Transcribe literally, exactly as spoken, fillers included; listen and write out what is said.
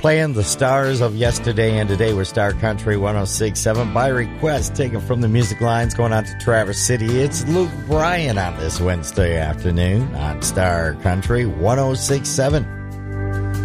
Playing the stars of yesterday and today with Star Country one oh six point seven by request, taken from the music lines going on to Traverse City. It's Luke Bryan on this Wednesday afternoon on Star Country one oh six point seven.